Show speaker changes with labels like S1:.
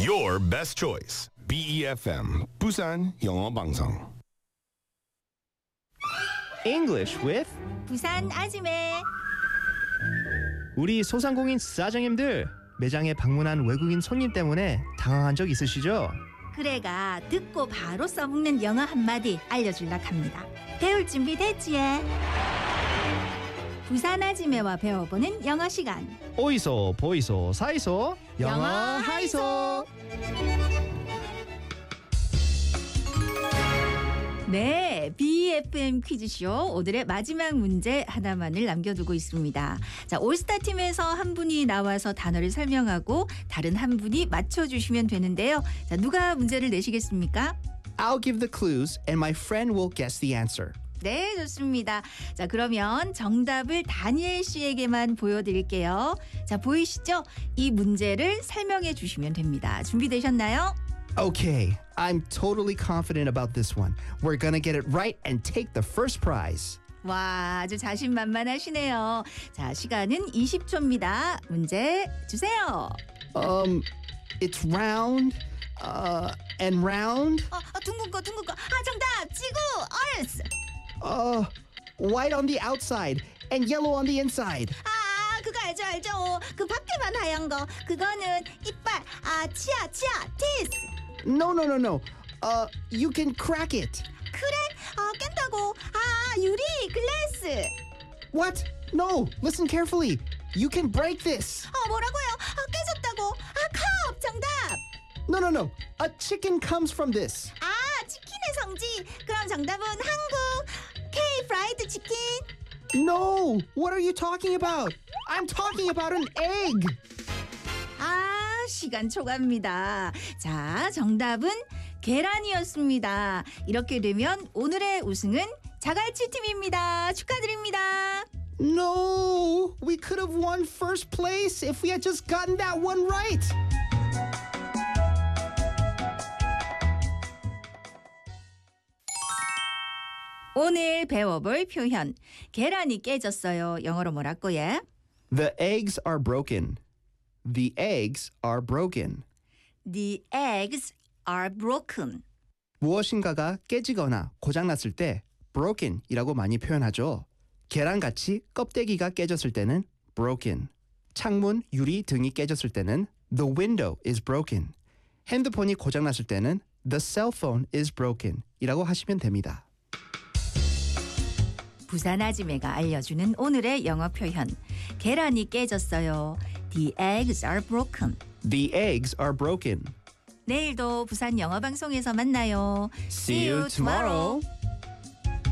S1: Your best choice. BEFM 부산 영어 방송.
S2: English with
S3: 부산 아지매.
S2: 우리 소상공인 사장님들 매장에 방문한 외국인 손님 때문에 당황한 적 있으시죠?
S3: 그래가 듣고 바로 써먹는 영어 한마디 알려줄라 합니다. 배울 준비 됐지? 부산 아지매와 배워보는 영어 시간.
S2: 오이소 보이소 사이소 영어 하이소.
S3: 네, BFM 퀴즈쇼 오늘의 마지막 문제 하나만을 남겨두고 있습니다. 자, 올스타 팀에서 한 분이 나와서 단어를 설명하고 다른 한 분이 맞춰주시면 되는데요. 자, 누가 문제를 내시겠습니까?
S2: I'll give the clues and my friend will guess the answer.
S3: 네, 좋습니다. 자, 그러면 정답을 다니엘 씨에게만 보여드릴게요. 자, 보이시죠? 이 문제를 설명해 주시면 됩니다. 준비되셨나요?
S2: Okay, I'm totally confident about this one. We're gonna get it right and take the first prize.
S3: 와, 아주 자신만만하시네요. 자, 시간은 20초입니다. 문제 주세요.
S2: It's round, and round.
S3: 둥근 거. 정답! 지구! 얼스!
S2: White on the outside and yellow on the inside.
S3: 그거 알죠. 그 밖에만 하얀 거. 그거는 이빨. 치아, 티스.
S2: No. You can crack it.
S3: 그래? 깬다고. 유리, 글래스.
S2: What? No, listen carefully. You can break this.
S3: 뭐라고요? 깨졌다고. 컵! 정답!
S2: No. A chicken comes from this.
S3: 치킨의 성지. 그럼 정답은 한국 K 프라이드 치킨.
S2: No, what are you talking about? I'm talking about an egg.
S3: 시간 초과입니다. 자, 정답은 계란이었습니다. 이렇게 되면 오늘의 우승은 자갈치 팀입니다. 축하드립니다.
S2: No, we could have won first place if we had just gotten that one right.
S3: 오늘 배워볼 표현. 계란이 깨졌어요. 영어로 뭐라고요?
S2: The eggs are broken. The eggs are broken.
S3: The eggs are broken.
S2: 무엇인가가 깨지거나 고장났을 때 broken이라고 많이 표현하죠. 계란같이 껍데기가 깨졌을 때는 broken. 창문, 유리 등이 깨졌을 때는 the window is broken. 핸드폰이 고장났을 때는 the cell phone is broken 이라고 하시면 됩니다.
S3: 부산 아지매가 알려주는 오늘의 영어 표현. 계란이 깨졌어요. The eggs are broken.
S2: The eggs are broken.
S3: 내일도 부산 영어 방송에서 만나요.
S2: See you tomorrow.